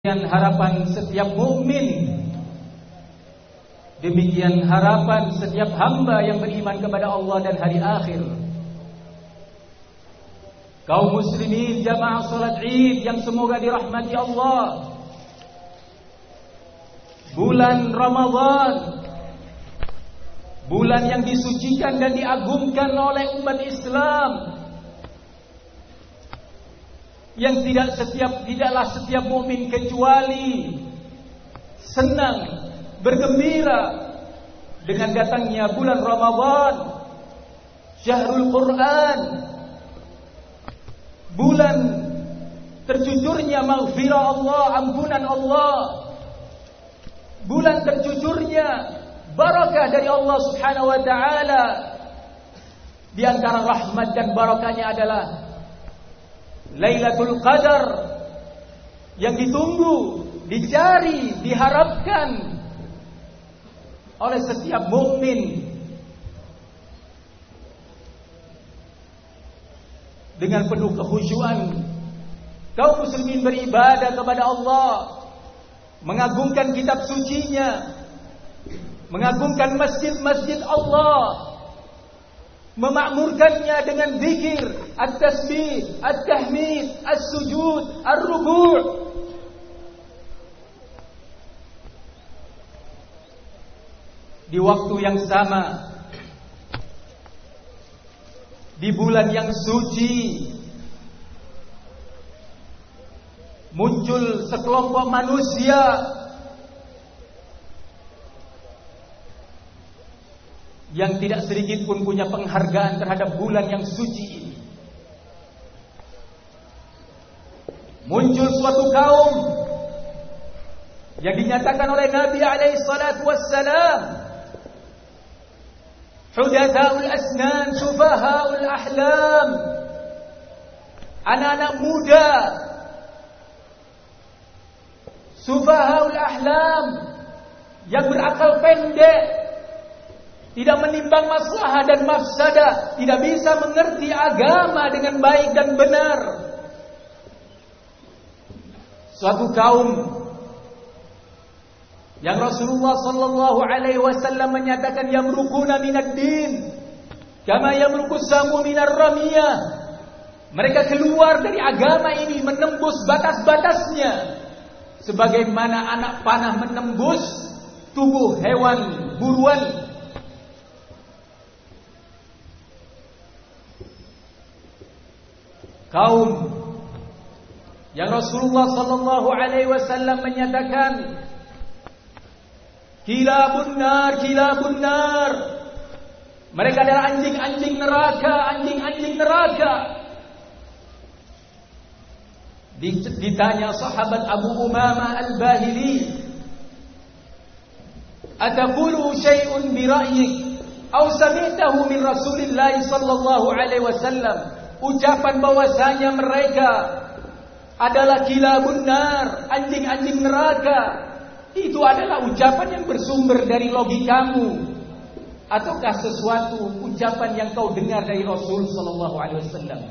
Demikian harapan setiap mukmin, demikian harapan setiap hamba yang beriman kepada Allah dan hari akhir. Kaum muslimin jamaah salat Id yang semoga dirahmati Allah. Bulan Ramadan, bulan yang disucikan dan diagungkan oleh umat Islam, yang tidaklah setiap mukmin kecuali senang, bergembira dengan datangnya bulan Ramadan, Syahrul Quran, bulan tercucurnya maghfirah Allah, ampunan Allah, bulan tercucurnya barakah dari Allah Subhanahu wa taala. Di antara rahmat dan barakahnya adalah Lailatul Qadar yang ditunggu, dicari, diharapkan oleh setiap mukmin. Dengan penuh kekhusyuan kaum muslimin beribadah kepada Allah, mengagungkan kitab sucinya, mengagungkan masjid-masjid Allah, memakmurkannya dengan zikir, at-tasbih, at-tahmid, as-sujud, ar-ruku'. Di waktu yang sama, di bulan yang suci, muncul sekelompok manusia yang tidak sedikit pun punya penghargaan terhadap bulan yang suci ini. Muncul suatu kaum yang dinyatakan oleh Nabi alaihi salatu wassalam, hudathaul asnan, sufahaul ahlam, anak-anak muda, sufahaul ahlam, yang berakal pendek, tidak menimbang maslahah dan mafsadah, tidak bisa mengerti agama dengan baik dan benar. Suatu kaum yang Rasulullah sallallahu alaihi wasallam menyatakan yamruquna minad din kama yamruqus samu minar ramiyah. Mereka keluar dari agama ini, menembus batas-batasnya sebagaimana anak panah menembus tubuh hewan buruan. Kaum yang Rasulullah sallallahu alaihi wasallam menyatakan kilabun nar, kilabun nar, mereka adalah anjing-anjing neraka, anjing-anjing neraka. Ditanya sahabat Abu Umamah Al-Bahili, ataqulu syai'un bi ra'yik aw sami'tahu min Rasulillah sallallahu alaihi wasallam? Ucapan bahwasanya mereka adalah kilabun nar, anjing-anjing neraka, itu adalah ucapan yang bersumber dari logikamu ataukah sesuatu ucapan yang kau dengar dari Rasul sallallahu alaihi wasallam?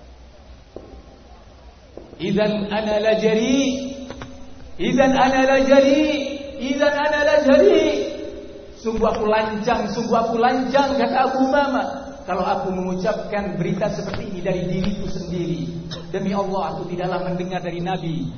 Idzan ana la jari, idzan ana la jari, idzan ana la jari. Sungguh aku lancang kata Abu Umamah kalau aku mengucapkan berita seperti ini dari diriku sendiri. Demi Allah aku tidaklah mendengar dari Nabi.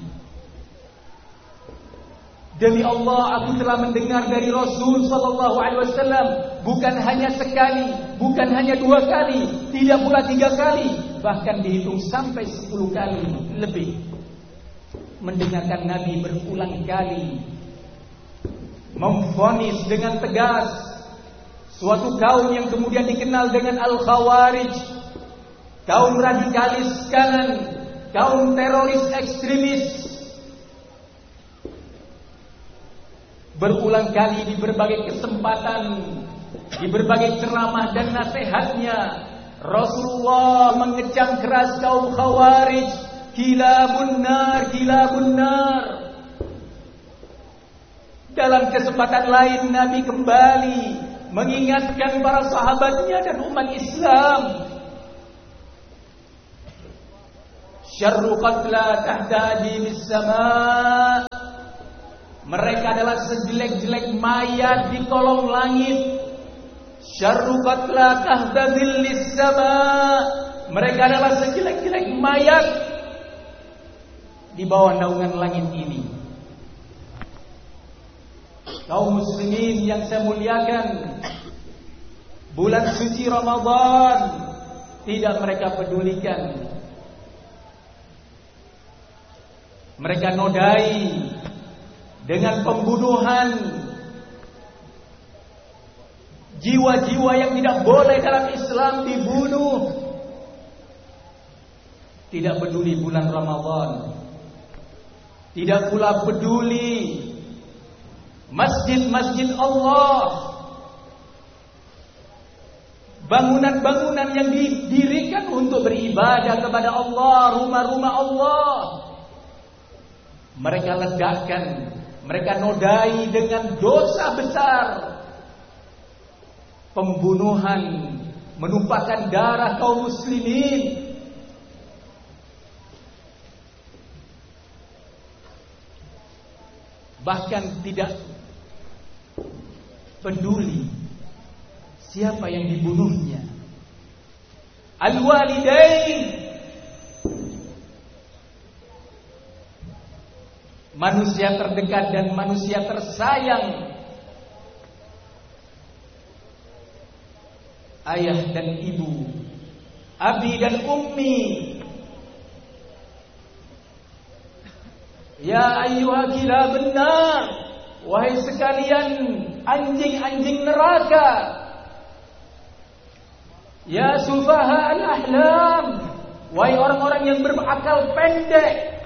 Demi Allah aku telah mendengar dari Rasul sallallahu alaihi wasallam, bukan hanya sekali, bukan hanya 2 kali, tidak pula 3 kali, bahkan dihitung sampai 10 kali lebih. Mendengarkan Nabi berulang kali memvonis dengan tegas suatu kaum yang kemudian dikenal dengan Al-Khawarij, kaum radikalis kanan, kaum teroris ekstremis. Berulang kali di berbagai kesempatan, di berbagai ceramah dan nasihatnya, Rasulullah mengecam keras kaum Khawarij, kilabun nar, kilabun nar. Dalam kesempatan lain Nabi kembali mengingatkan para sahabatnya dan umat Islam, Syarru qatla tahta ajibis sama. Mereka adalah sejelek-jelek mayat di kolong langit. Syarru qatla tahta dhillis sama. Mereka adalah sejelek-jelek mayat di bawah naungan langit ini. Kaum muslimin yang saya muliakan, bulan suci Ramadan tidak mereka pedulikan. Mereka nodai dengan pembunuhan jiwa-jiwa yang tidak boleh dalam Islam dibunuh. Tidak peduli bulan Ramadan, tidak pula peduli masjid-masjid Allah, bangunan-bangunan yang didirikan untuk beribadah kepada Allah, rumah-rumah Allah. Mereka ledakkan, mereka nodai dengan dosa besar, pembunuhan, menumpahkan darah kaum muslimin. Bahkan tidak peduli siapa yang dibunuhnya. Al-walidain, manusia terdekat dan manusia tersayang, ayah dan ibu, abi dan ummi. Ya ayyuha kilabun nar, wahai sekalian anjing-anjing neraka. Ya sufaha al-ahlam, wahai orang-orang yang berakal pendek.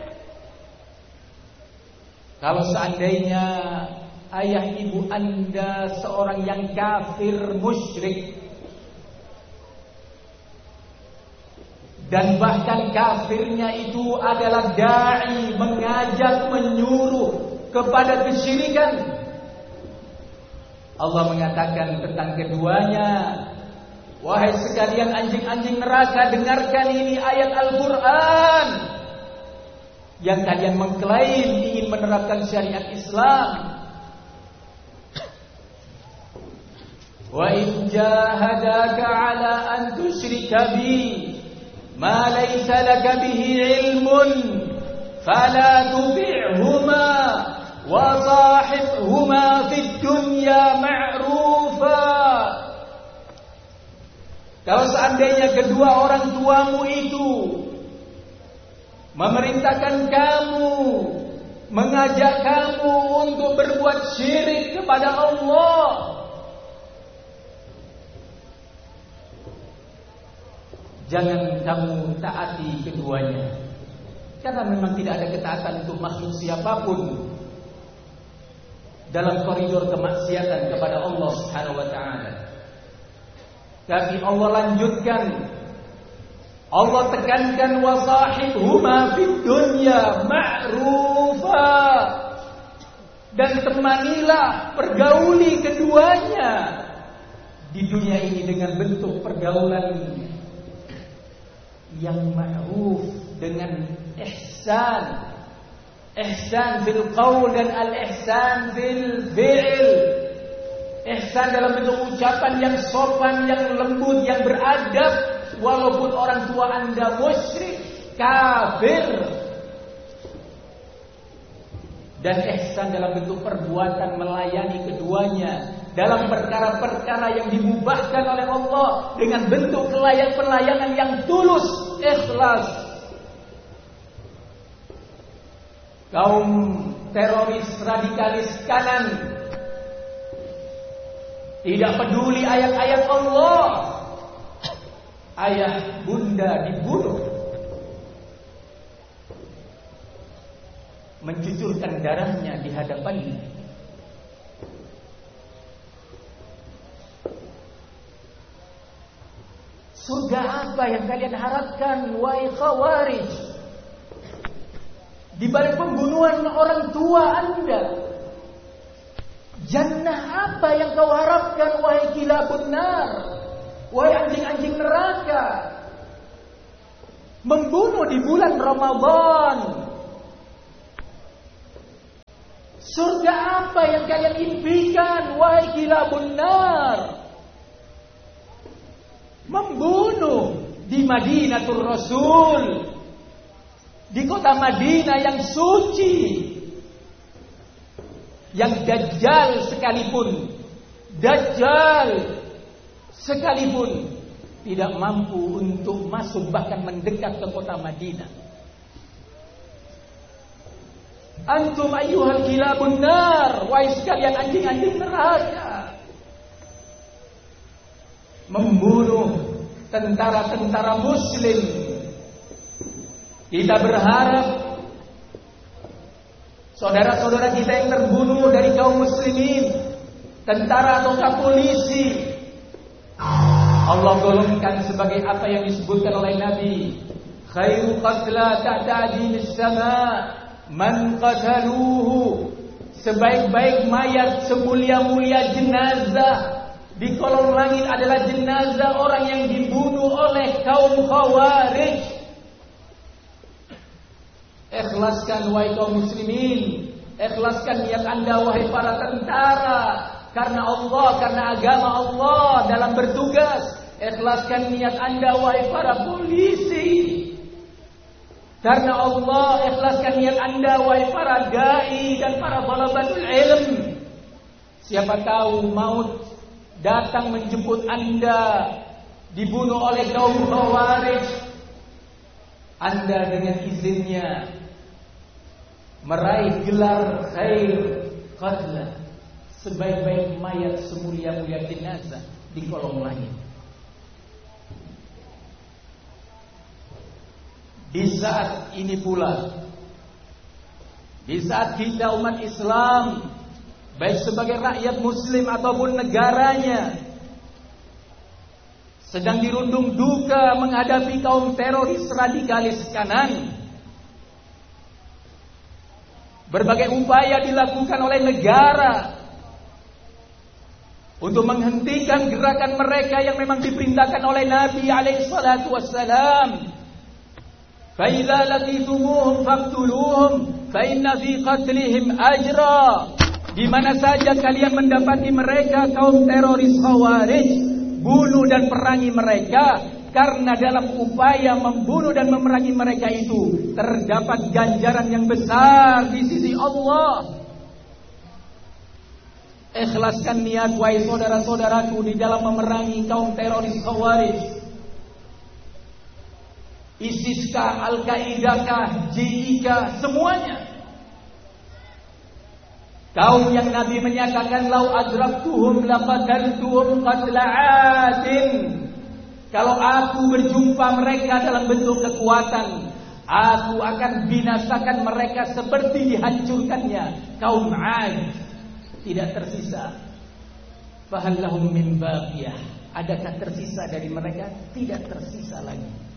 Kalau seandainya ayah ibu Anda seorang yang kafir musyrik, dan bahkan kafirnya itu adalah da'i, mengajak, menyuruh kepada kesyirikan, Allah mengatakan tentang keduanya, wahai sekalian anjing-anjing neraka, dengarkan ini ayat Al-Quran yang kalian mengklaim ingin menerapkan syariat Islam. Wa in jahadaka ala an tusyrika bi ma laysa laka bihi ilmun fala tuti'huma wa sahibhuma fid dunya ma'rufa. Kalau seandainya kedua orang tuamu itu memerintahkan kamu, mengajak kamu untuk berbuat syirik kepada Allah, jangan kamu taati keduanya, karena memang tidak ada ketaatan untuk makhluk siapapun dalam koridor kemaksiatan kepada Allah Subhanahu wa ta'ala. Tapi Allah lanjutkan, Allah tekankan wasahibhuma fid dunya ma'rufa, dan temanilah, pergauli keduanya di dunia ini dengan bentuk pergaulan yang ma'ruf, dengan ihsan. Ihsan fil qaul dan al-ihsan fil fi'il. Ihsan dalam bentuk ucapan yang sopan, yang lembut, yang beradab, walaupun orang tua Anda musyrik, kafir. Dan ihsan dalam bentuk perbuatan melayani keduanya dalam perkara-perkara yang dimubahkan oleh Allah dengan bentuk pelayanan yang tulus, ikhlas. Kaum teroris radikalis kanan tidak peduli ayat-ayat Allah, ayah bunda dibunuh, mencucurkan darahnya di hadapannya. Surga apa yang kalian harapkan, wahai khawarij? Di balik pembunuhan orang tua Anda, jannah apa yang kau harapkan, wahai kilabun nar, wahai anjing-anjing neraka? membunuh di bulan Ramadan. Surga apa yang kalian impikan, wahai kilabun nar? Membunuh di Madinatul Rasul, di kota Madinah yang suci, yang dajjal sekalipun tidak mampu untuk masuk bahkan mendekat ke kota Madinah. Antum ayyuhal kilabun nar, wahai sekalian anjing-anjing neraka, membunuh tentara-tentara muslim. Kita berharap saudara-saudara kita yang terbunuh dari kaum muslimin, tentara atau polisi, Allah golongkan sebagai apa yang disebutkan oleh Nabi, khairu qatla ta'tadi bis-sama man qataluhu, sebaik-baik mayat, semulia-mulia jenazah di kolong langit adalah jenazah orang yang dibunuh oleh kaum Khawarij. Ikhlaskan wahai kaum muslimin, ikhlaskan niat anda wahai para tentara, karena Allah, karena agama Allah dalam bertugas. Ikhlaskan niat anda wahai para polisi, karena Allah. Ikhlaskan niat anda wahai para dai dan para thalabatul ilm. Siapa tahu maut datang menjemput anda, dibunuh oleh kaum Khawarij. Anda dengan izinnya meraih gelar khair qatla, sebaik-baik mayat, semulia-mulia jenazah di kolong langit. Di saat ini pula, di saat kita umat Islam, baik sebagai rakyat muslim ataupun negaranya, sedang dirundung duka menghadapi kaum teroris radikalis kanan, berbagai upaya dilakukan oleh negara untuk menghentikan gerakan mereka yang memang diperintahkan oleh Nabi alaihi salatu wassalam. Fa idza laqitumuhum faqtuluhum fa inna fi qatlihim ajra. Di mana saja kalian mendapati mereka kaum teroris Khawarij, bunuh dan perangi mereka, karena dalam upaya membunuh dan memerangi mereka itu terdapat ganjaran yang besar di sisi Allah. Ikhlaskan niat wahai saudara-saudaraku di dalam memerangi kaum teroris Khawarij. ISIS-kah, Al-Qaeda-kah, JI-kah, semuanya. Kaum yang Nabi menyatakan lau adraktuhum laqataltuhum qatla 'adin. Kalau aku berjumpa mereka dalam bentuk kekuatan, aku akan binasakan mereka seperti dihancurkannya kaum 'Ad. Tidak tersisa. Fahal lahum min baqiyah. Adakah tersisa dari mereka? Tidak tersisa lagi.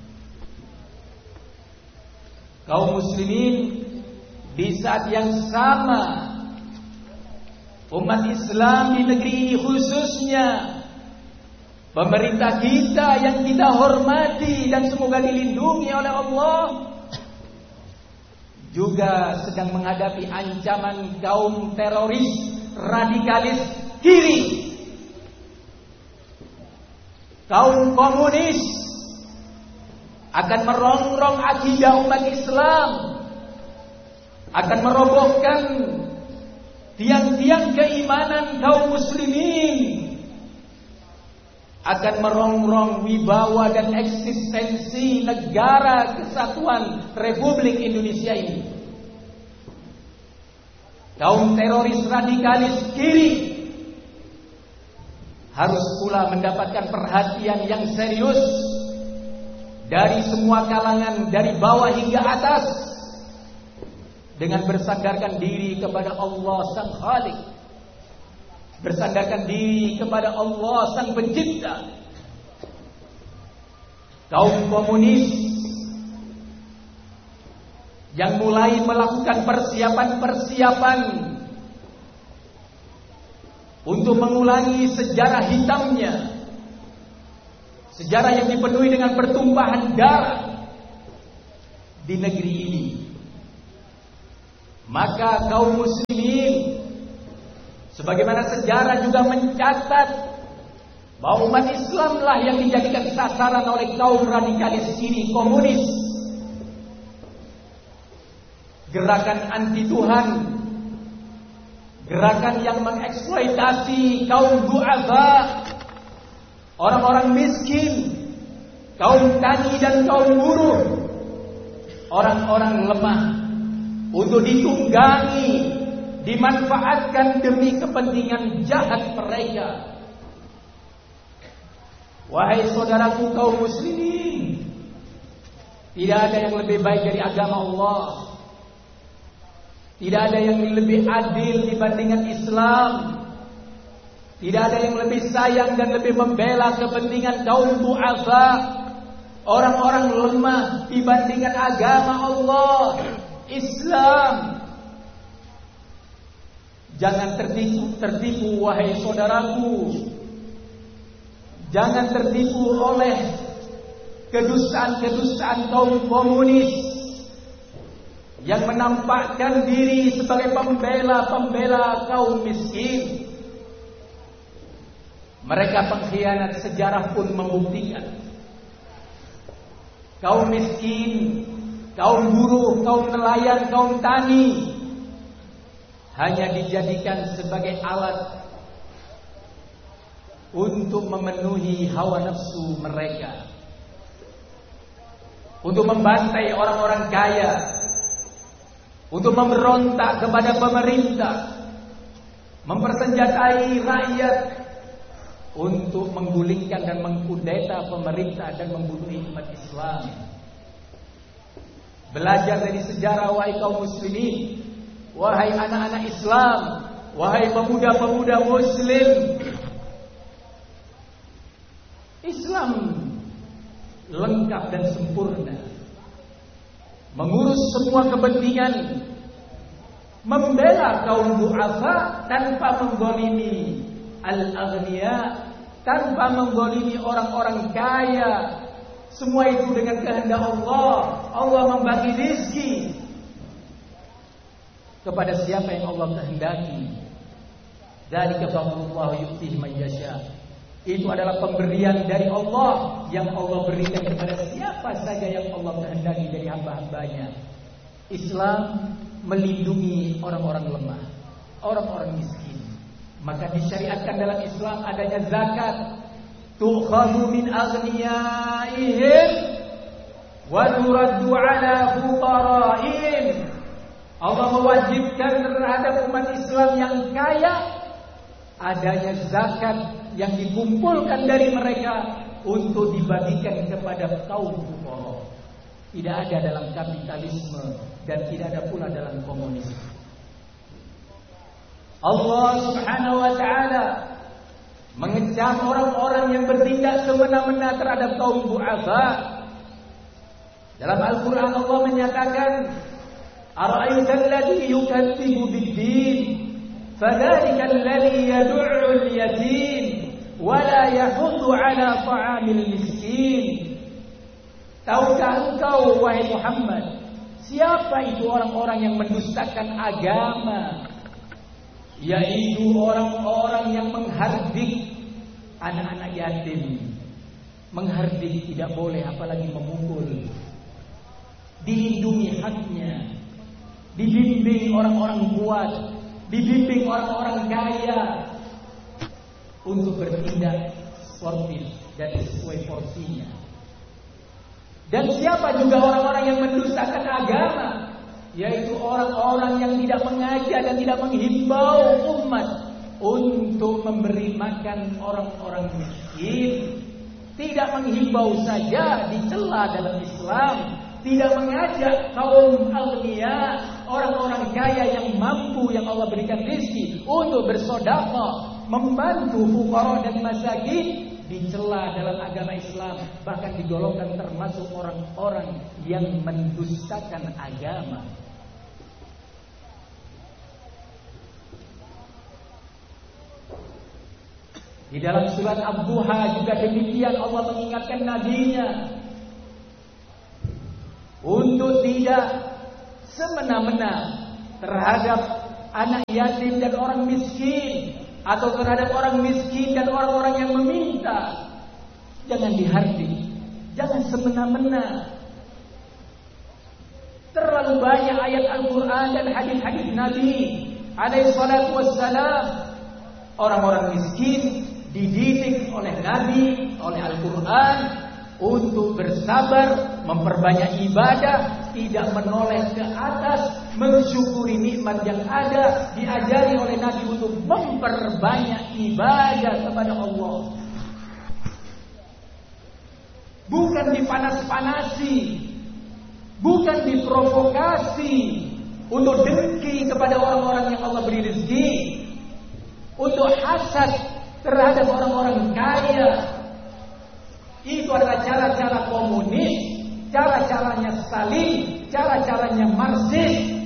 Kaum muslimin, di saat yang sama umat Islam di negeri ini khususnya, pemerintah kita yang kita hormati dan semoga dilindungi oleh Allah, juga sedang menghadapi ancaman kaum teroris radikalis kiri, kaum komunis akan merongrong akidah umat Islam, akan merobohkan tiang-tiang keimanan kaum muslimin, akan merongrong wibawa dan eksistensi negara kesatuan Republik Indonesia ini. Kaum teroris radikalis kiri harus pula mendapatkan perhatian yang serius dari semua kalangan, dari bawah hingga atas, dengan bersandarkan diri kepada Allah Sang Khalik, bersandarkan diri kepada Allah Sang Pencipta. Kaum komunis yang mulai melakukan persiapan-persiapan untuk mengulangi sejarah hitamnya, sejarah yang dipenuhi dengan pertumpahan darah, di negeri ini. Maka kaum muslimin, sebagaimana sejarah juga mencatat bahwa umat Islamlah yang dijadikan sasaran oleh kaum radikalis kiri komunis. Gerakan anti Tuhan, gerakan yang mengeksploitasi kaum du'afa, orang-orang miskin, kaum tani dan kaum buruh, orang-orang lemah, untuk ditunggangi, dimanfaatkan demi kepentingan jahat mereka. Wahai saudaraku kaum muslimin, tidak ada yang lebih baik dari agama Allah. Tidak ada yang lebih adil dibandingkan Islam. Tidak ada yang lebih sayang dan lebih membela kepentingan kaum du'afa, orang-orang lemah dibandingkan agama Allah, Islam. Jangan tertipu wahai saudaraku. Jangan tertipu oleh kedustaan-kedustaan kaum komunis yang menampakkan diri sebagai pembela kaum miskin. Mereka pengkhianat, sejarah pun membuktikan. Kaum miskin, kaum buruh, kaum nelayan, kaum tani hanya dijadikan sebagai alat untuk memenuhi hawa nafsu mereka, untuk membantai orang-orang kaya, untuk memberontak kepada pemerintah, mempersenjatai rakyat, untuk menggulingkan dan mengkudeta pemerintah dan membunuh umat Islam. Belajar dari sejarah wahai kaum muslimin, wahai anak-anak Islam, wahai pemuda-pemuda muslim. Islam lengkap dan sempurna, mengurus semua kepentingan, membela kaum du'afa tanpa menggolimi al-aghniya, tanpa menggolimi orang-orang kaya. Semua itu dengan kehendak Allah. Allah membagi rezeki kepada siapa yang Allah kehendaki. Dzalika fadlullah yu'tihi man yasha. Itu adalah pemberian dari Allah yang Allah berikan kepada siapa saja yang Allah kehendaki dari hamba-hambanya. Islam melindungi orang-orang lemah, orang-orang miskin. Maka disyariatkan dalam Islam adanya zakat. Tu'khadhu min aghniyaihim wa turaddu ala fuqara'ihim. Allah mewajibkan terhadap umat Islam yang kaya adanya zakat yang dikumpulkan dari mereka untuk dibagikan kepada kaum fuqara. Tidak ada dalam kapitalisme dan tidak ada pula dalam komunisme. Allah Subhanahu wa taala mengecam orang-orang yang bertindak semena-mena terhadap kaum du'afa. Dalam Al-Qur'an Allah menyatakan, "Ara'aital ladzi yukadzibu bid-din, fadzalika alladzi yad'u al-yatim wa la yahuddu 'ala ta'amil miskin." Tahukah engkau wahai Muhammad, siapa itu orang-orang yang mendustakan agama? Yaitu orang-orang yang menghardik anak-anak yatim. Menghardik tidak boleh, apalagi memukul. Dilindungi haknya, dibimbing orang-orang kuat, dibimbing orang-orang kaya untuk bertindak sportif dan sesuai porsinya. Dan siapa juga orang-orang yang mendustakan agama, yaitu orang-orang yang tidak mengajak dan tidak menghimbau umat untuk memberi makan orang-orang miskin. Tidak menghimbau saja, dicela dalam Islam. Tidak mengajak kaum aghnia, orang-orang kaya yang mampu, yang Allah berikan rezeki, untuk bersedekah, membantu fuqara dan masakin. Dicela dalam agama Islam, bahkan digolongkan termasuk orang-orang yang mendustakan agama. Di dalam surat Ad-Duha juga demikian Allah mengingatkan nabinya, untuk tidak semena-mena terhadap anak yatim dan orang miskin, atau terhadap orang miskin dan orang-orang yang meminta. Jangan dihardik, jangan semena-mena. Terlalu banyak ayat Al-Quran dan hadis-hadis Nabi alaihi salatu wassalam. Orang-orang miskin dididik oleh Nabi, oleh Al-Quran untuk bersabar, memperbanyak ibadah, tidak menoleh ke atas, mensyukuri nikmat yang ada. Diajari oleh Nabi untuk memperbanyak ibadah kepada Allah. Bukan dipanas-panasi, bukan diprovokasi untuk dengki kepada orang-orang yang Allah beri rezeki, untuk hasad terhadap orang-orang kaya. Itu adalah cara-cara komunis, cara-caranya Stalin, cara-caranya Marxis.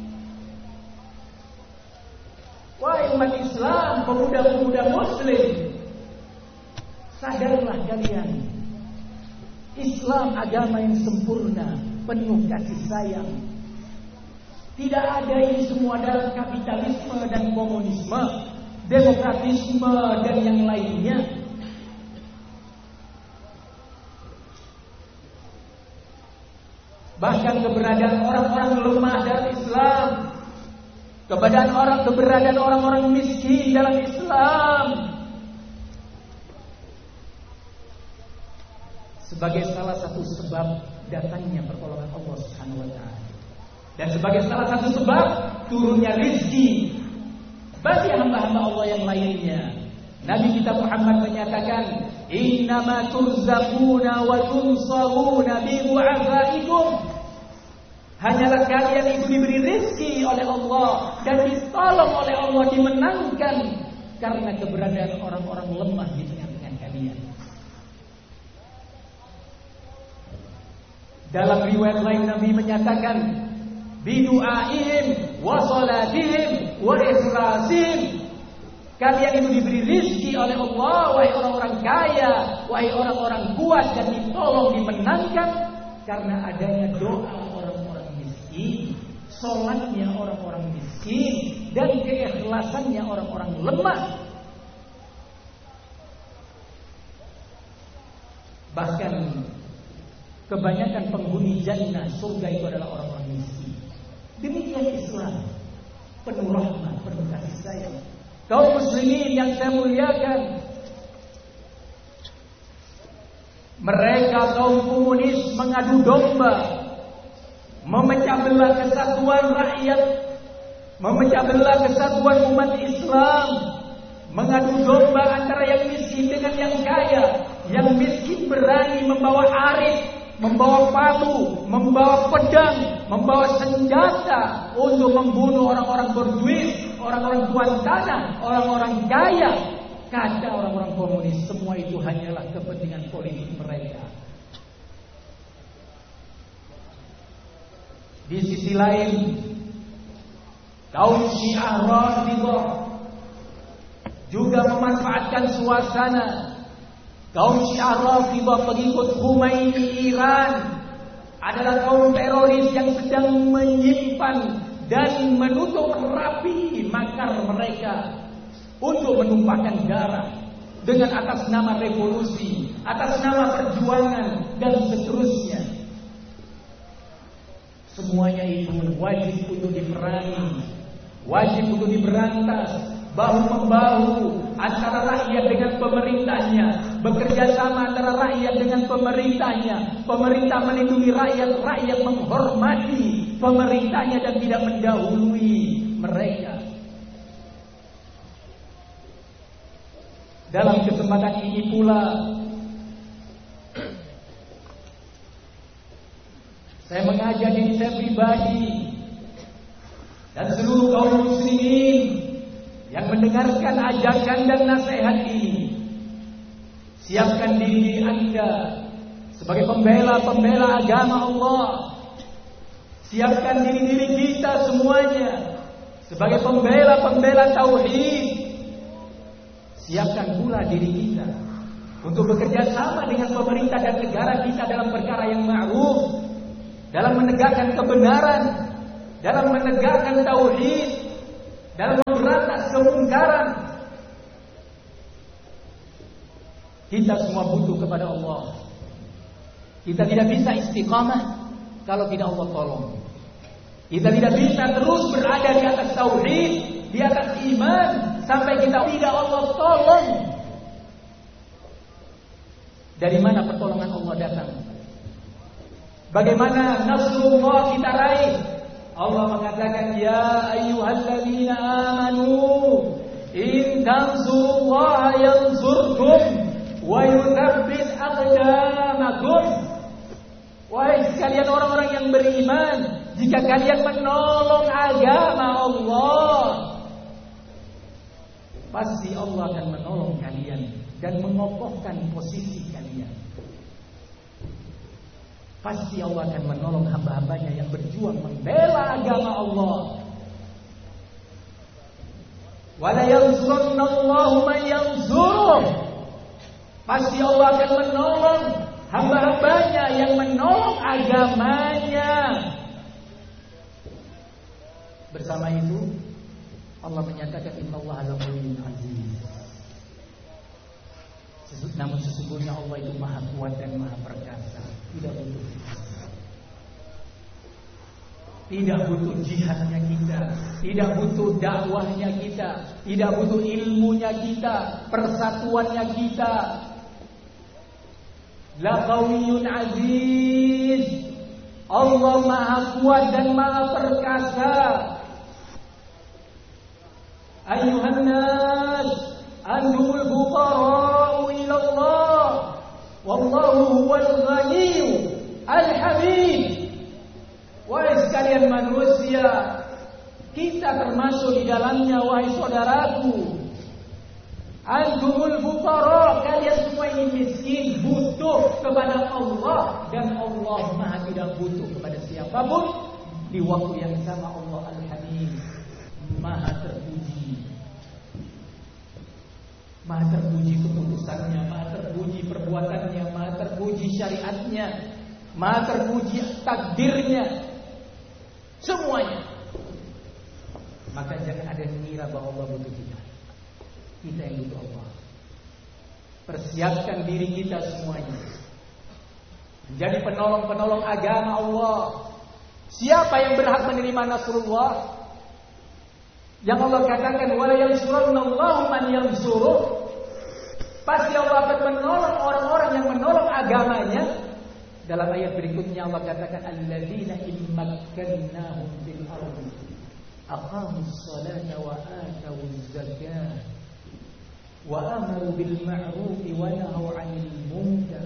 Wahai umat Islam, pemuda-pemuda Muslim, sadarlah kalian, Islam agama yang sempurna, penuh kasih sayang. Tidak ada ini semua dalam kapitalisme dan komunisme, demokratisme dan yang lainnya. Bahkan keberadaan orang-orang lemah dalam Islam, keberadaan orang-orang miskin dalam Islam, sebagai salah satu sebab datangnya pertolongan Allah Subhanahu wa taala, dan sebagai salah satu sebab turunnya rezeki bagi hamba-hamba Allah yang lainnya. Nabi kita Muhammad menyatakan, "Innama turzaquna wa tunsaruna bi du'afaikum." Hanyalah kalian itu diberi rezeki oleh Allah dan ditolong oleh Allah, dimenangkan karena keberadaan orang-orang lemah di tengah-tengah kalian. Dalam riwayat lain Nabi menyatakan, bidu'aihim wa salatihim wa ikhlasihim. Kalian itu diberi rezeki oleh Allah, wahai orang-orang kaya, wahai orang-orang kuat, dan ditolong, dimenangkan karena adanya doa orang-orang miskin, sholatnya orang-orang miskin, dan keikhlasannya orang-orang lemah. Bahkan kebanyakan penghuni jannah surga itu adalah orang-orang miskin. Demikian Islam, penuh rahmat, penuh kasih sayang. Kaum muslimin yang saya muliakan, mereka kaum komunis mengadu domba, memecah belah kesatuan rakyat, memecah belah kesatuan umat Islam, mengadu domba antara yang miskin dengan yang kaya. Yang miskin berani membawa arit, membawa palu, membawa pedang, membawa senjata untuk membunuh orang-orang berduit, orang-orang tuan tanah, orang-orang kaya. Kata orang-orang komunis, semua itu hanyalah kepentingan politik mereka. Di sisi lain, kaum Syiah Rafidhah juga memanfaatkan suasana. Kaum Syiah Rafidhah pengikut Khomeini Iran adalah kaum teroris yang sedang menyimpan dan menutup rapi makar mereka untuk menumpahkan darah dengan atas nama revolusi, atas nama perjuangan, dan seterusnya. Semuanya itu wajib untuk diperangi, wajib untuk diberantas, bahu-membahu antara rakyat dengan pemerintahnya, bekerja sama antara rakyat dengan pemerintahnya. Pemerintah melindungi rakyat, rakyat menghormati pemerintahnya dan tidak mendahului mereka. Dalam kesempatan ini pula, saya mengajak diri saya pribadi dan seluruh kaum muslimin yang mendengarkan ajakan dan nasihat ini, siapkan diri Anda sebagai pembela-pembela agama Allah. Siapkan diri-diri kita semuanya sebagai pembela-pembela tauhid. Siapkan pula diri kita untuk bekerja sama dengan pemerintah dan negara kita dalam perkara yang ma'ruf, dalam menegakkan kebenaran, dalam menegakkan tauhid, dalam memberantas kemungkaran. Kita semua butuh kepada Allah. Kita tidak bisa istiqamah kalau tidak Allah tolong. Kita tidak bisa terus berada di atas tauhid, di atas iman, sampai kita tidak Allah tolong. Dari mana pertolongan Allah datang? Bagaimana nasrullah kita raih? Allah mengatakan, ya ayyuhalladzina amanu in tansurullaha yansurkum wa yuthabbit aqdamakum. Wahai sekalian orang-orang yang beriman, jika kalian menolong agama Allah, pasti Allah akan menolong kalian dan mengokohkan posisi kalian. Pasti Allah akan menolong hamba-hambanya yang berjuang membela agama Allah. Wala yansurunallahu man yansuruh. Pasti Allah akan menolong hamba-hambanya yang menolong agamanya. Bersama itu Allah menyatakan innallaha laqawiyyun aziz. Namun sesungguhnya Allah itu maha kuat dan maha perkasa. Tidak butuh jihadnya kita, tidak butuh dakwahnya kita, tidak butuh ilmunya kita, persatuannya kita. Laqawiyyun aziz. Allah maha kuat dan maha perkasa. Ayuhan nas, antumul fuqara'u ila Allah, wallahu huwal ghaniyyu al-hamid. Wahai sekalian manusia, kita termasuk di dalamnya, wahai saudaraku. Antumul fuqara, kalian semua ini miskin, butuh kepada Allah, dan Allah Maha tidak butuh kepada siapapun. Di waktu yang sama Allah Al-Hamid, Maha terpuji. Maha terpuji keputusannya, Maha terpuji perbuatannya, Maha terpuji syariatnya, Maha terpuji takdirnya, semuanya. Maka jangan ada yang mengira bahwa Allah butuh kita. Kita yang butuh Allah. Persiapkan diri kita semuanya menjadi penolong-penolong agama Allah. Siapa yang berhak menerima nasrullah? Yang Allah katakan wala yansurunallahu man yansuruh. Pasti Allah akan menolong orang-orang yang menolong agamanya. Dalam ayat berikutnya Allah katakan alladzina immakkannahum fil ardi aqamus salata wa atawuz zakata wa amaru bil ma'ruf wa nahaw 'anil munkar.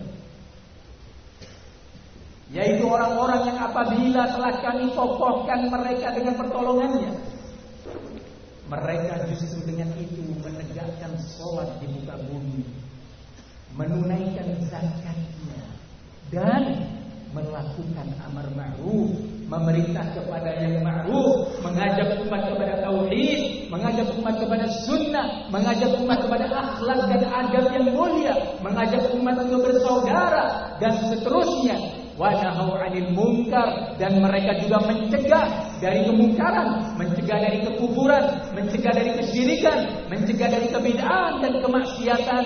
Yaitu orang-orang yang apabila telah kami kokohkan mereka dengan pertolongannya, mereka justru dengan itu menegakkan sholat di muka bumi, menunaikan zakatnya, dan melakukan amar ma'ruf, memerintah kepada yang ma'ruf, mengajak umat kepada tauhid, mengajak umat kepada sunnah, mengajak umat kepada akhlak dan adab yang mulia, mengajak umat untuk bersaudara, dan seterusnya. Wa nahaw 'anil munkar, dan mereka juga mencegah dari kemungkaran, mencegah dari kekufuran, mencegah dari kesyirikan, mencegah dari kebid'ahan dan kemaksiatan.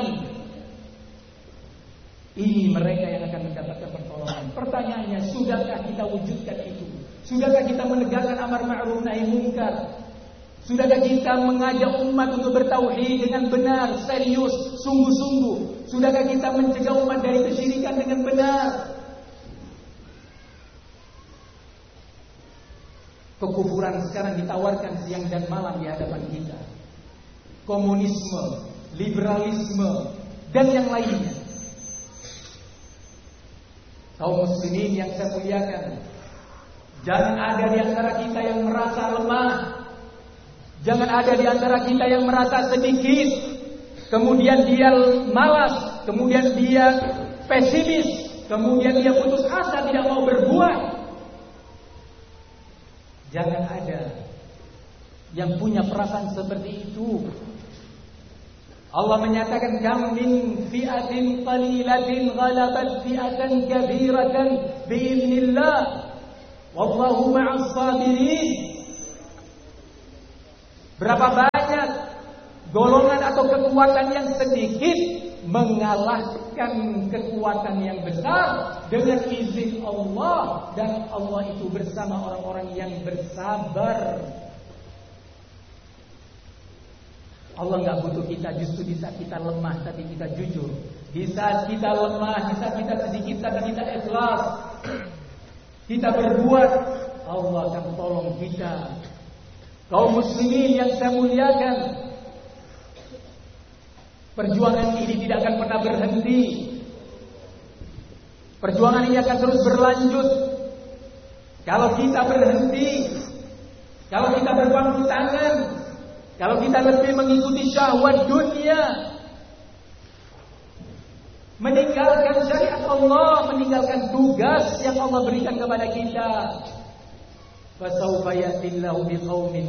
Ini mereka yang akan mendapatkan pertolongan. Pertanyaannya, sudahkah kita wujudkan itu? Sudahkah kita menegakkan amar ma'ruf nahi munkar? Sudahkah kita mengajak umat untuk bertauhid dengan benar, serius, sungguh-sungguh? Sudahkah kita mencegah umat dari kesyirikan dengan benar? Kekufuran sekarang ditawarkan siang dan malam di hadapan kita. Komunisme, liberalisme, dan yang lainnya. Kaum muslimin yang saya muliakan, jangan ada di antara kita yang merasa lemah. Jangan ada di antara kita yang merasa sedikit, kemudian dia malas, kemudian dia pesimis, kemudian dia putus asa, tidak mau berbuat. Jangan ada yang punya perasaan seperti itu. Allah menyatakan kam min fi'atin qalilatin ghalabat fi'atan kabiratan bi'idznillah. Wallahu ma'as sabirin. Berapa banyak golongan atau kekuatan yang sedikit mengalahkan kekuatan yang besar dengan izin Allah, dan Allah itu bersama orang-orang yang bersabar. Allah nggak butuh kita justru di saat kita lemah tapi kita jujur, di saat kita lemah, di saat kita sedikit tapi kita ikhlas, kita berbuat, Allah akan tolong kita. Kaum muslimin yang saya muliakan, perjuangan ini tidak akan pernah berhenti. Perjuangan ini akan terus berlanjut. Kalau kita berhenti, kalau kita berpangku tangan, kalau kita lebih mengikuti syahwat dunia, meninggalkan syariat Allah, meninggalkan tugas yang Allah berikan kepada kita, fasawfa ya'tillahu biqaumin,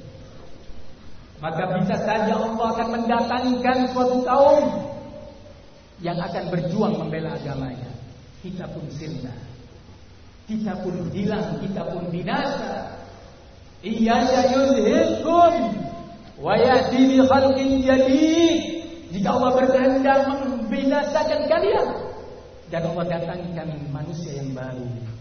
maka bisa saja Allah akan mendatangkan suatu kaum yang akan berjuang membela agamanya. Kita pun sirna, kita pun hilang, kita pun binasa. Iyya yuzhikum wa ya'ti bi khalqin jadid. Jika Allah berkehendak membinasakan kalian, dan Allah datangkan manusia yang baru.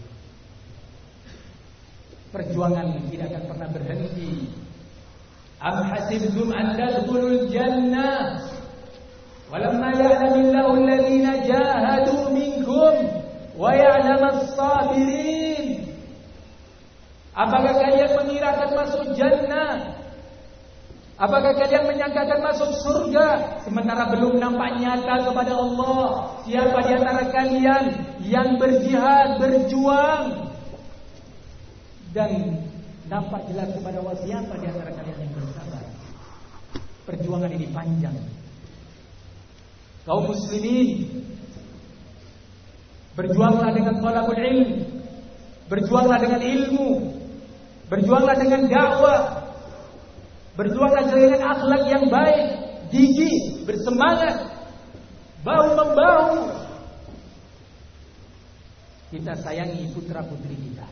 Perjuangan tidak akan pernah berhenti. Am hasibtum an tadkhulul jannah walamma ya'lamillahu alladhina jahadu minkum wa ya'lamas sabirin. Apakah kalian mengira akan masuk jannah? Apakah kalian menyangka akan masuk surga sementara belum nampak nyata kepada Allah siapa di antara kalian yang berjihad, berjuang, dan nampak jelas kepada Allah siapa di antara kalian yang bersabar. Perjuangan ini panjang. Kaum muslimin, berjuanglah dengan thalabul ilm, berjuanglah dengan ilmu, berjuanglah dengan dakwah, berjuanglah dengan akhlak yang baik, gigih, bersemangat, bahu-membahu. Kita sayangi putra-putri kita.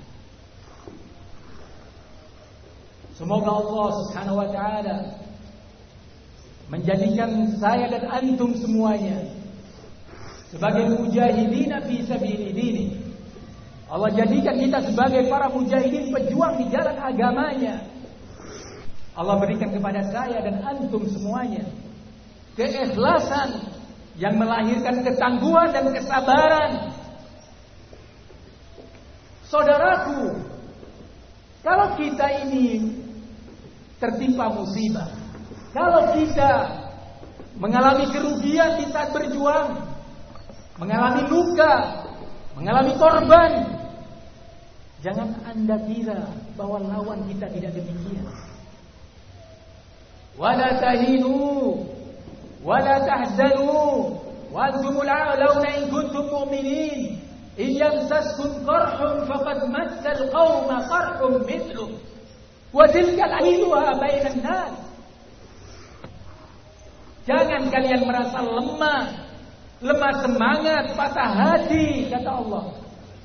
Semoga Allah Subhanahu wa taala menjadikan saya dan antum semuanya sebagai mujahidin fi sabilillah. Allah jadikan kita sebagai para mujahidin, pejuang di jalan agamanya. Allah berikan kepada saya dan antum semuanya keikhlasan yang melahirkan ketangguhan dan kesabaran. Saudaraku, kalau kita ini tertimpa musibah, kalau kita mengalami kerugian di saat berjuang, mengalami luka, mengalami korban, jangan Anda kira bahwa lawan kita tidak demikian. Wala tahinu wala tahzanu wa antumul a'launa in kuntum mu'minin in yamsaskum qarhun faqad massal qauma qarhun mithluh wa tilka al-ainuha bainan nas. Jangan kalian merasa lemah semangat, patah hati, kata Allah.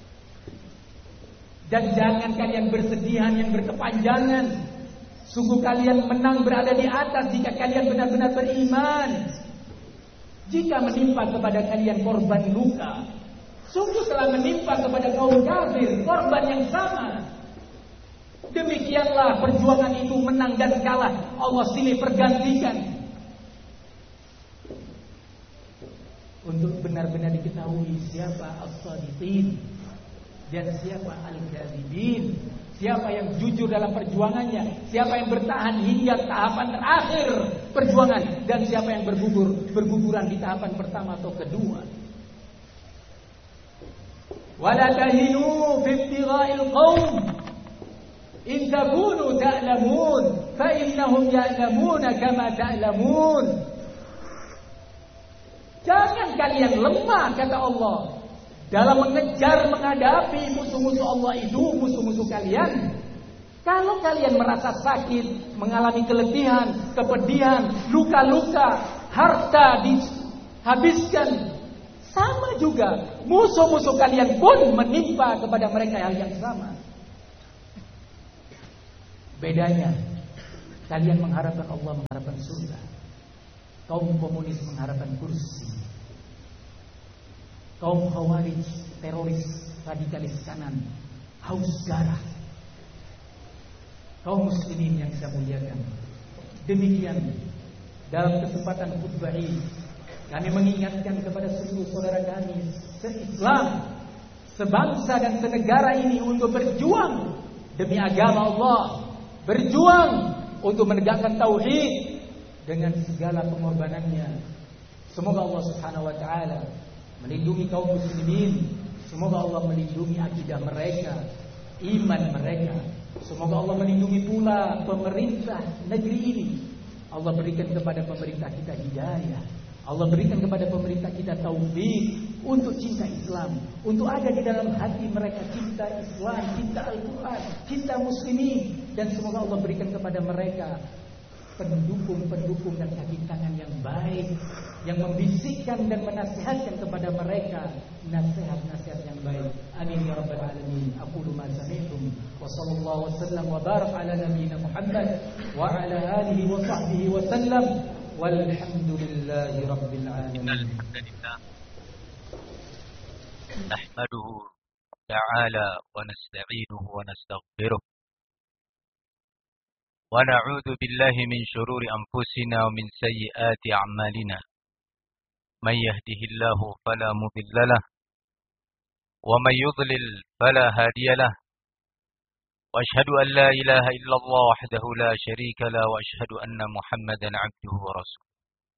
Dan jangan kalian bersedihan yang berkepanjangan. Sungguh kalian menang berada di atas jika kalian benar-benar beriman. Jika menimpa kepada kalian korban luka, sungguh telah menimpa kepada kaum kafir korban yang sama. Demikianlah perjuangan itu, menang dan kalah Allah silih pergantikan. Untuk benar-benar diketahui siapa as-sadiqin dan siapa al-kadzibin, siapa yang jujur dalam perjuangannya, siapa yang bertahan hingga tahapan terakhir perjuangan, dan siapa yang berguguran di tahapan pertama atau kedua. Wala tahinu fi ibtigha'il qaum in takunu ta'lamun fa innahum ya'lamuna kama ta'lamun. Jangan kalian lemah, kata Allah, dalam mengejar, menghadapi musuh-musuh Allah itu, musuh-musuh kalian. Kalau kalian merasa sakit, mengalami keletihan, kepedihan, luka-luka, harta dihabiskan, sama juga musuh-musuh kalian pun menimpa kepada mereka hal yang sama. Bedanya, kalian mengharapkan Allah, mengharapkan surga. Kaum komunis mengharapkan kursi. Kaum khawarij, teroris, radikalis kanan, haus darah. Kaum muslimin yang saya muliakan, demikian dalam kesempatan khutbah ini kami mengingatkan kepada seluruh saudara kami se-Islam, sebangsa dan senegara ini untuk berjuang demi agama Allah, berjuang untuk menegakkan tauhid dengan segala pengorbanannya. Semoga Allah Subhanahu wa taala melindungi kaum muslimin. Semoga Allah melindungi akidah mereka, iman mereka. Semoga Allah melindungi pula pemerintah negeri ini. Allah berikan kepada pemerintah kita hidayah. Allah berikan kepada pemerintah kita taufik untuk cinta Islam, untuk ada di dalam hati mereka cinta Islam, cinta Al-Quran, cinta muslimin. Dan semoga Allah berikan kepada mereka pendukung-pendukung dan kaki tangan yang baik, yang membisikkan dan menasihatkan kepada mereka nasihat-nasihat yang baik. Amin ya rabbal alamin. Aqulu ma sami'tum wa sallallahu wasallam wa barak ala nabiyyina Muhammad wa ala alihi wa sahbihi wa sallam walhamdulillahi rabbil alamin. Nahmaduhu ta'ala wa nasta'inuhu wa nastaghfiruh wa na'udzu billahi min shururi anfusina wa min sayyiati a'malina. Man yahdihillahu fala mudilla lahu wa man yudlil fala hadiya lahu. Wa ashhadu an la ilaha illallah wahdahu la syarika lahu wa ashhadu anna Muhammadan 'abduhu wa rasuluh.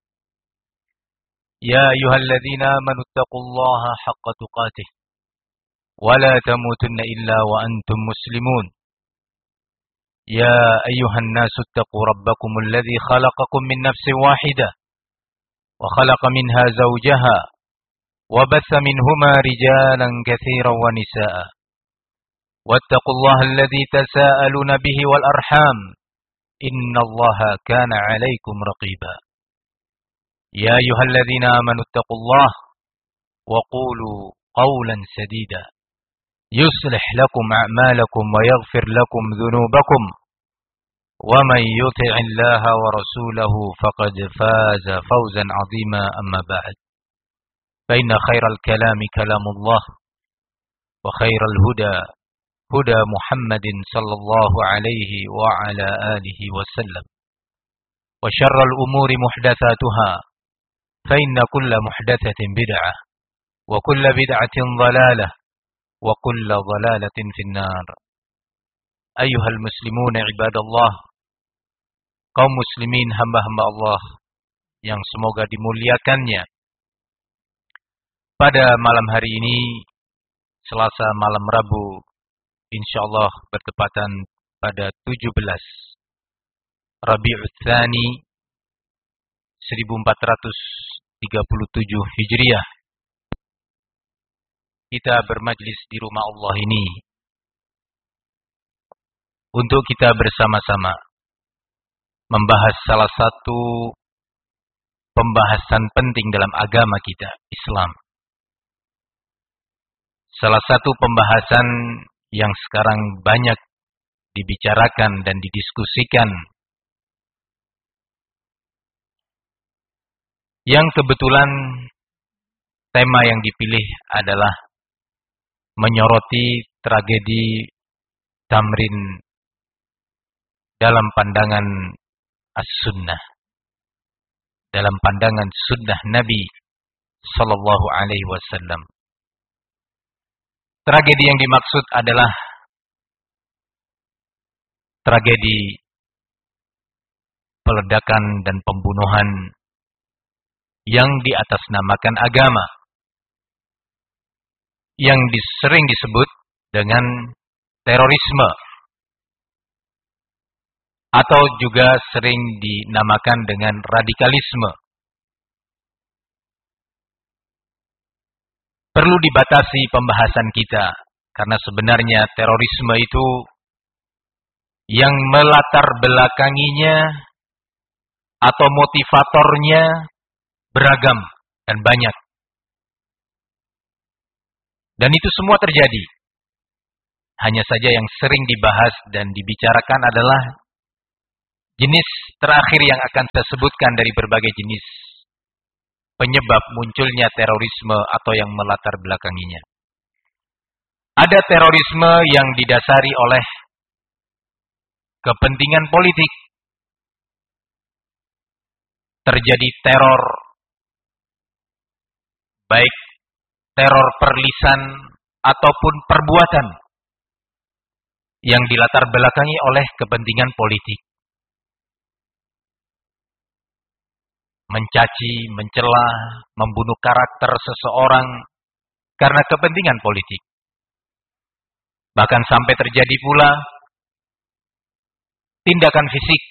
Ya ayyuhalladzina amanu taqullaha haqqa tuqatih wa la tamutunna illa wa antum muslimun. Ya ayyuhan nasu taqu rabbakumul ladzi khalaqakum min nafsin wahidah wa khalaqa minha zawjaha wa batha minhuma rijalan katsiran wa nisaa'a. Wattaqullaha alladzi tasaaluna bihi wal arham innallaha kana 'alaikum raqiba. Ya ayyuhalladzina amanu taqullaha wa qulu qawlan sadida yuslih lakum a'malakum wa yaghfir lakum dhunubakum wa man yuti'illaha wa rasulahu faqad faza fawzan 'azima. Amma ba'd, fa inna khairal kalami kalamullah wa khairal huda huda Muhammadin sallallahu alaihi wa ala alihi wa sallam wa syarral umuri muhdatsatuha fa inna kulla muhdatsatin bid'ah wa kulla bid'atin dhalalah wa kulla dhalalatin finnar. Ayyuhal muslimuna ibadallah, kaum muslimin hamba-hamba Allah yang semoga dimuliakannya. Pada malam hari ini, Selasa malam Rabu, insyaallah bertepatan pada 17 Rabiul Tsani 1437 Hijriah. Kita bermajlis di rumah Allah ini untuk kita bersama-sama membahas salah satu pembahasan penting dalam agama kita, Islam. Salah satu pembahasan yang sekarang banyak dibicarakan dan didiskusikan, yang kebetulan tema yang dipilih adalah menyoroti tragedi Tamrin dalam pandangan as-sunnah, dalam pandangan sunnah Nabi sallallahu alaihi wasallam. Tragedi yang dimaksud adalah tragedi peledakan dan pembunuhan yang diatasnamakan agama, yang sering disebut dengan terorisme, atau juga sering dinamakan dengan radikalisme. Perlu dibatasi pembahasan kita, karena sebenarnya terorisme itu yang melatar belakanginya atau motivatornya beragam dan banyak. Dan itu semua terjadi. Hanya saja yang sering dibahas dan dibicarakan adalah jenis terakhir yang akan saya sebutkan dari berbagai jenis penyebab munculnya terorisme atau yang melatar belakanginya. Ada terorisme yang didasari oleh kepentingan politik. Terjadi teror, baik teror per lisan ataupun perbuatan yang dilatar belakangi oleh kepentingan politik. Mencaci, mencela, membunuh karakter seseorang karena kepentingan politik. Bahkan sampai terjadi pula tindakan fisik,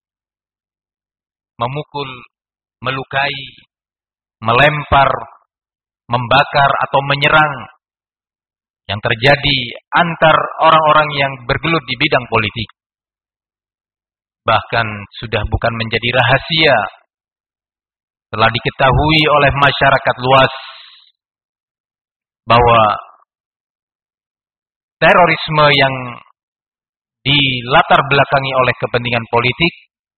memukul, melukai, melempar, membakar atau menyerang yang terjadi antar orang-orang yang bergelut di bidang politik. Bahkan sudah bukan menjadi rahasia, telah diketahui oleh masyarakat luas bahwa terorisme yang dilatar belakangi oleh kepentingan politik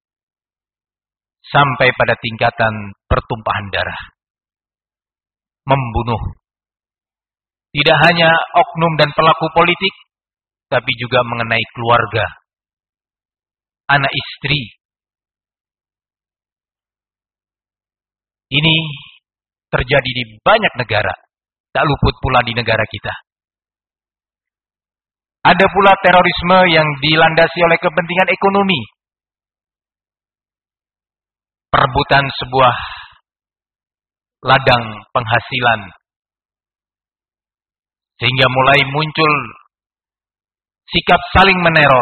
sampai pada tingkatan pertumpahan darah, membunuh. Tidak hanya oknum dan pelaku politik, tapi juga mengenai keluarga, anak istri. Ini terjadi di banyak negara, tak luput pula di negara kita. Ada pula terorisme yang dilandasi oleh kepentingan ekonomi. Perebutan sebuah ladang penghasilan. Sehingga mulai muncul sikap saling meneror.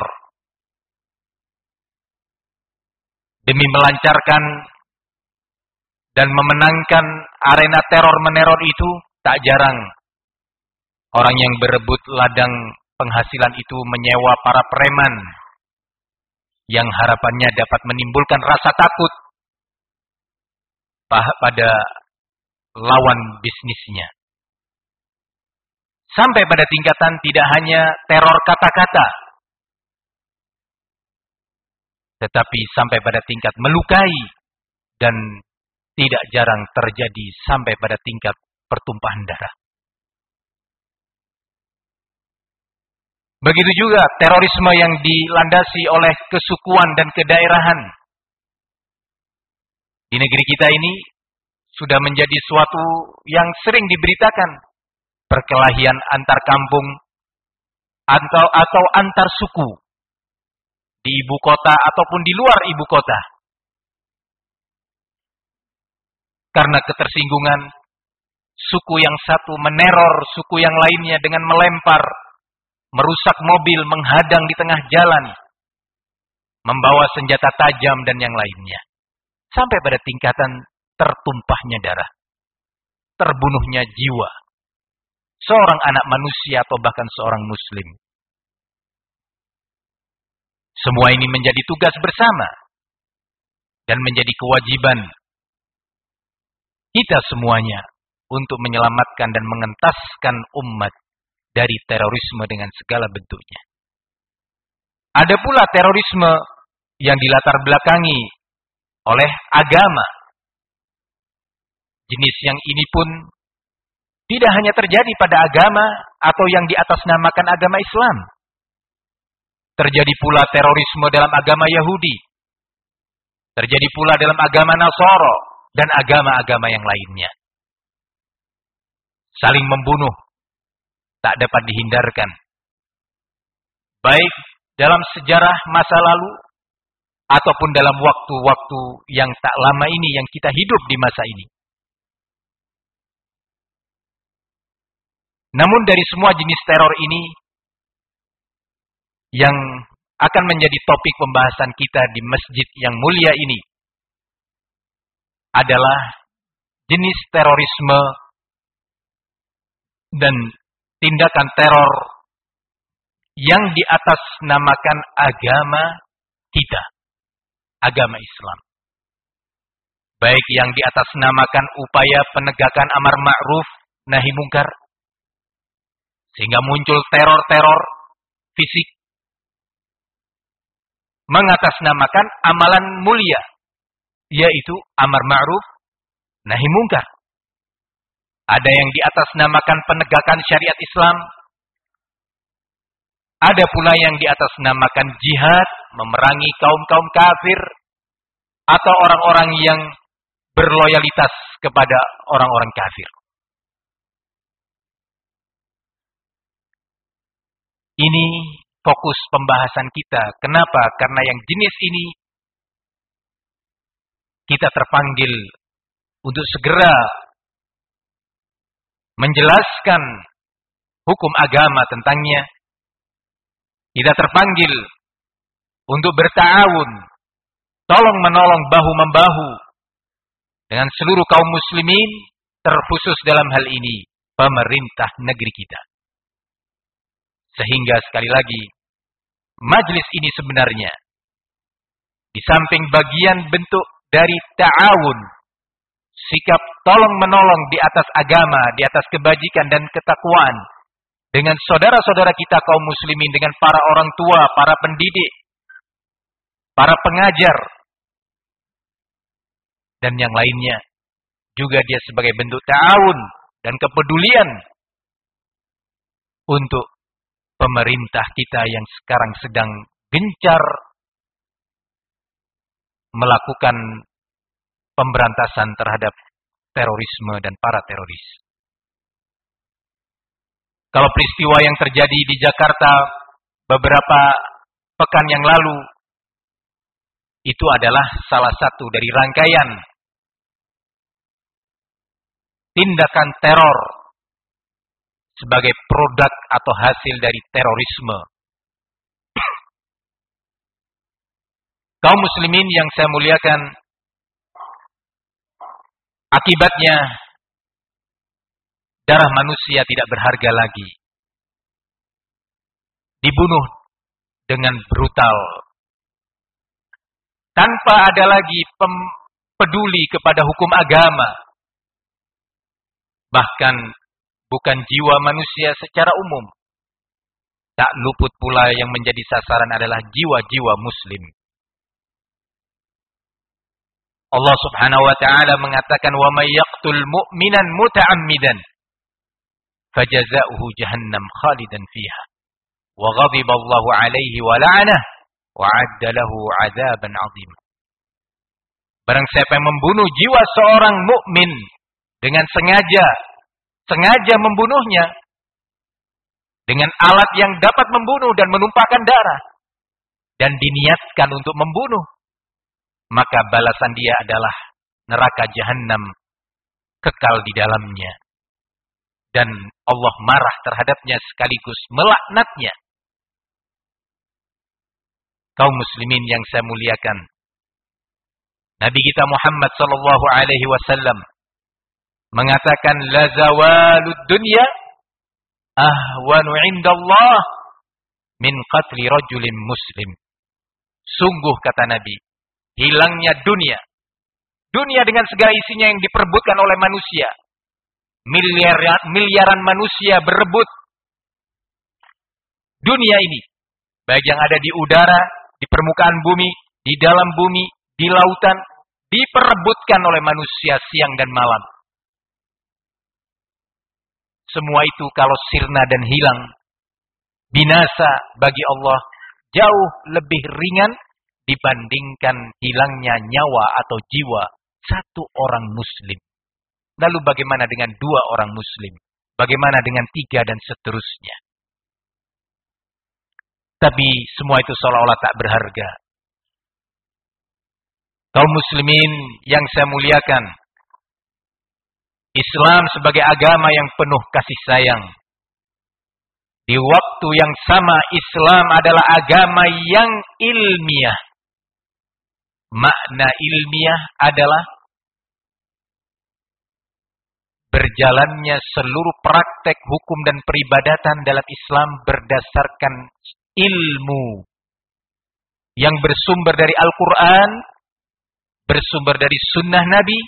Demi melancarkan dan memenangkan arena teror-meneror itu, tak jarang orang yang berebut ladang penghasilan itu menyewa para preman yang harapannya dapat menimbulkan rasa takut pada lawan bisnisnya. Sampai pada tingkatan tidak hanya teror kata-kata, tetapi sampai pada tingkat melukai dan tidak jarang terjadi sampai pada tingkat pertumpahan darah. Begitu juga terorisme yang dilandasi oleh kesukuan dan kedaerahan. Di negeri kita ini sudah menjadi suatu yang sering diberitakan. Perkelahian antar kampung atau antar suku. Di ibu kota ataupun di luar ibu kota. Karena ketersinggungan, suku yang satu meneror suku yang lainnya dengan melempar, merusak mobil, menghadang di tengah jalan, membawa senjata tajam dan yang lainnya. Sampai pada tingkatan tertumpahnya darah, terbunuhnya jiwa seorang anak manusia atau bahkan seorang muslim. Semua ini menjadi tugas bersama dan menjadi kewajiban kita semuanya untuk menyelamatkan dan mengentaskan umat dari terorisme dengan segala bentuknya. Ada pula terorisme yang dilatar belakangi oleh agama. Jenis yang ini pun tidak hanya terjadi pada agama atau yang diatasnamakan agama Islam. Terjadi pula terorisme dalam agama Yahudi. Terjadi pula dalam agama Nasara dan agama-agama yang lainnya. Saling membunuh tak dapat dihindarkan. Baik dalam sejarah masa lalu ataupun dalam waktu-waktu yang tak lama ini yang kita hidup di masa ini. Namun dari semua jenis teror ini yang akan menjadi topik pembahasan kita di masjid yang mulia ini adalah jenis terorisme dan tindakan teror yang diatasnamakan agama kita, agama Islam. Baik yang diatasnamakan upaya penegakan amar ma'ruf nahi mungkar, sehingga muncul teror-teror fisik, mengatasnamakan amalan mulia, yaitu amar ma'ruf, nahi mungkar. Ada yang di atas namakan penegakan syariat Islam. Ada pula yang di atas namakan jihad, memerangi kaum-kaum kafir, atau orang-orang yang berloyalitas kepada orang-orang kafir. Ini fokus pembahasan kita. Kenapa? Karena yang jenis ini kita terpanggil untuk segera menjelaskan hukum agama tentangnya. Kita terpanggil untuk berta'awun, tolong menolong bahu-membahu dengan seluruh kaum muslimin, terkhusus dalam hal ini pemerintah negeri kita. Sehingga sekali lagi, majlis ini sebenarnya di samping bagian bentuk dari ta'awun, sikap tolong-menolong di atas agama, di atas kebajikan dan ketakwaan, dengan saudara-saudara kita kaum muslimin, dengan para orang tua, para pendidik, para pengajar, dan yang lainnya, juga dia sebagai bentuk ta'awun dan kepedulian untuk pemerintah kita yang sekarang sedang gencar melakukan pemberantasan terhadap terorisme dan para teroris. Kalau peristiwa yang terjadi di Jakarta beberapa pekan yang lalu, itu adalah salah satu dari rangkaian tindakan teror sebagai produk atau hasil dari terorisme. Kaum muslimin yang saya muliakan, akibatnya darah manusia tidak berharga lagi. Dibunuh dengan brutal, tanpa ada lagi peduli kepada hukum agama. Bahkan bukan jiwa manusia secara umum. Tak luput pula yang menjadi sasaran adalah jiwa-jiwa muslim. Allah Subhanahu wa taala mengatakan, "Wa may yaqtul mu'minan muta'ammidan fajaza'uhu jahannam khalidan fiha wa ghadiba Allahu 'alaihi wa la'anahu wa 'adda lahu 'adzaban 'azim." Barang siapa yang membunuh jiwa seorang mukmin dengan sengaja membunuhnya dengan alat yang dapat membunuh dan menumpahkan darah, dan diniatkan untuk membunuh, maka balasan dia adalah neraka jahanam, kekal di dalamnya. Dan Allah marah terhadapnya sekaligus melaknatnya. Kaum muslimin yang saya muliakan, Nabi kita Muhammad sallallahu alaihi wasallam mengatakan, la zawalud dunya ahwanu indallah min qatli rajulin muslim. Sungguh, kata Nabi, hilangnya dunia dengan segala isinya yang diperebutkan oleh manusia. Miliaran manusia berebut dunia ini, baik yang ada di udara, di permukaan bumi, di dalam bumi, di lautan, diperebutkan oleh manusia siang dan malam. Semua itu kalau sirna dan hilang, binasa bagi Allah jauh lebih ringan dibandingkan hilangnya nyawa atau jiwa satu orang muslim. Lalu bagaimana dengan 2 orang muslim? Bagaimana dengan 3 dan seterusnya? Tapi semua itu seolah-olah tak berharga. Kaum muslimin yang saya muliakan, Islam sebagai agama yang penuh kasih sayang. Di waktu yang sama, Islam adalah agama yang ilmiah. Makna ilmiah adalah berjalannya seluruh praktek hukum dan peribadatan dalam Islam berdasarkan ilmu yang bersumber dari Al-Quran, bersumber dari sunnah Nabi,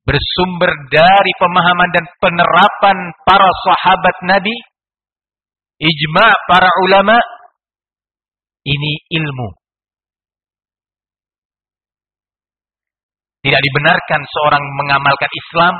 bersumber dari pemahaman dan penerapan para sahabat Nabi, ijma' para ulama, ini ilmu. Tidak dibenarkan seorang mengamalkan Islam,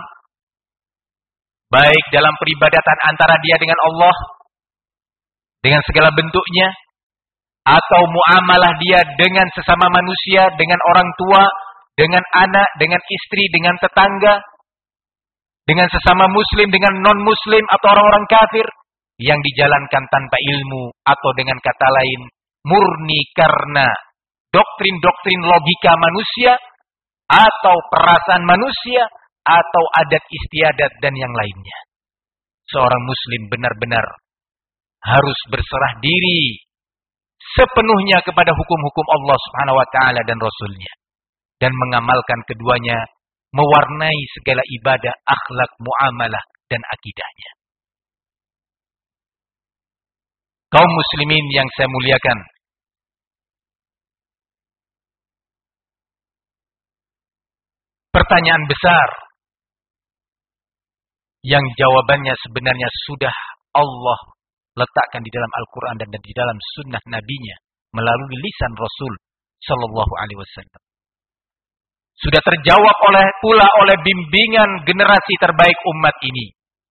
baik dalam peribadatan antara dia dengan Allah, dengan segala bentuknya, atau muamalah dia dengan sesama manusia, dengan orang tua, dengan anak, dengan istri, dengan tetangga, dengan sesama muslim, dengan non-muslim, atau orang-orang kafir, yang dijalankan tanpa ilmu, atau dengan kata lain, murni karena doktrin-doktrin logika manusia, atau perasaan manusia, atau adat istiadat dan yang lainnya. Seorang muslim benar-benar harus berserah diri sepenuhnya kepada hukum-hukum Allah Subhanahu wa taala dan Rasul-Nya, dan mengamalkan keduanya mewarnai segala ibadah, akhlak, muamalah dan akidahnya. Kaum muslimin yang saya muliakan, pertanyaan besar yang jawabannya sebenarnya sudah Allah letakkan di dalam Al-Quran dan di dalam sunnah Nabi-Nya melalui lisan Rasul Sallallahu Alaihi Wasallam. Sudah terjawab pula oleh bimbingan generasi terbaik umat ini.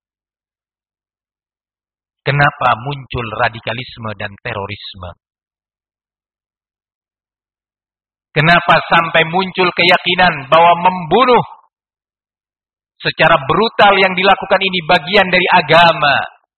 Kenapa muncul radikalisme dan terorisme? Kenapa sampai muncul keyakinan bahwa membunuh secara brutal yang dilakukan ini bagian dari agama?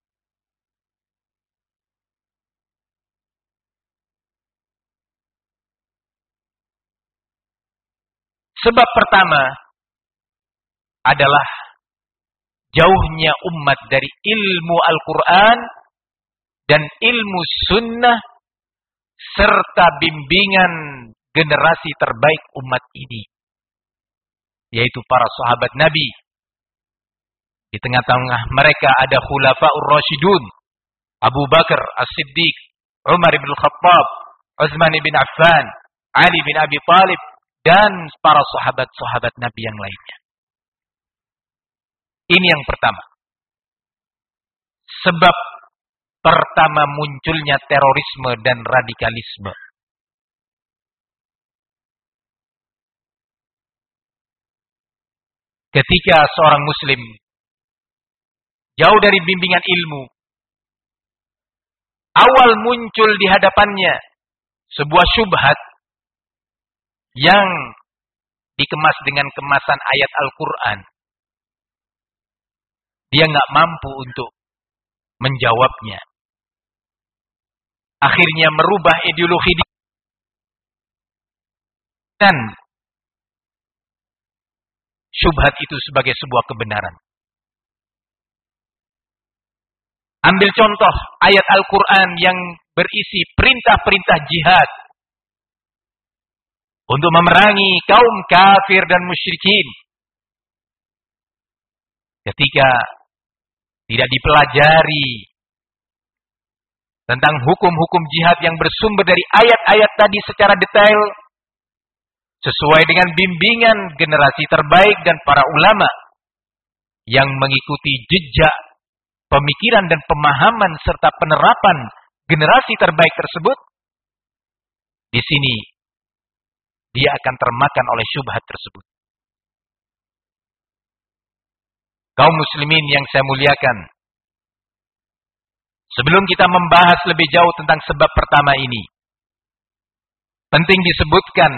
Sebab pertama adalah jauhnya umat dari ilmu Al-Quran dan ilmu sunnah serta bimbingan generasi terbaik umat ini, yaitu para sahabat Nabi. Di tengah-tengah mereka ada Khulafaur Rasyidun, Abu Bakar As-Siddiq, Umar bin Khattab, Utsman bin Affan, Ali bin Abi Thalib, dan para sahabat-sahabat Nabi yang lainnya. Ini yang pertama. Sebab pertama munculnya terorisme dan radikalisme. Ketika seorang muslim jauh dari bimbingan ilmu, awal muncul di hadapannya sebuah syubhat yang dikemas dengan kemasan ayat Al-Quran. Dia nggak mampu untuk menjawabnya. Akhirnya merubah ideologi dan syubhat itu sebagai sebuah kebenaran. Ambil contoh ayat Al-Quran yang berisi perintah-perintah jihad untuk memerangi kaum kafir dan musyrikin. Ketika tidak dipelajari tentang hukum-hukum jihad yang bersumber dari ayat-ayat tadi secara detail, sesuai dengan bimbingan generasi terbaik dan para ulama yang mengikuti jejak pemikiran dan pemahaman serta penerapan generasi terbaik tersebut, di sini dia akan termakan oleh syubhat tersebut. Kaum muslimin yang saya muliakan, sebelum kita membahas lebih jauh tentang sebab pertama ini, penting disebutkan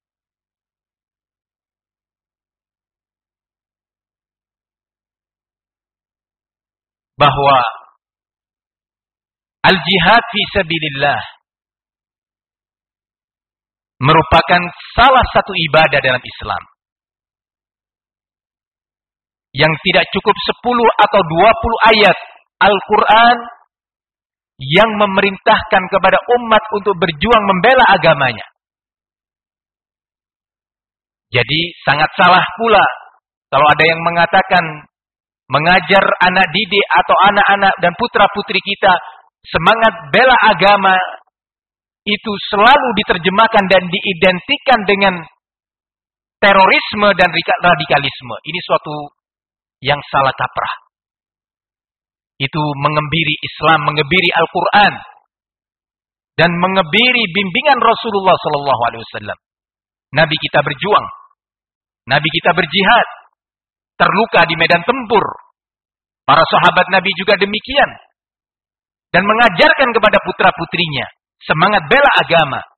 bahwa al-jihad fi sabilillah merupakan salah satu ibadah dalam Islam yang tidak cukup 10 atau 20 ayat Al-Quran yang memerintahkan kepada umat untuk berjuang membela agamanya. Jadi sangat salah pula kalau ada yang mengatakan mengajar anak didik atau anak-anak dan putra-putri kita semangat bela agama itu selalu diterjemahkan dan diidentikan dengan terorisme dan radikalisme. Ini suatu yang salah kaprah. itu mengebiri Islam, mengebiri Al-Quran, dan mengebiri bimbingan Rasulullah SAW. Nabi kita berjuang, Nabi kita berjihad, terluka di medan tempur. Para sahabat Nabi juga demikian. Dan mengajarkan kepada putra-putrinya semangat bela agama.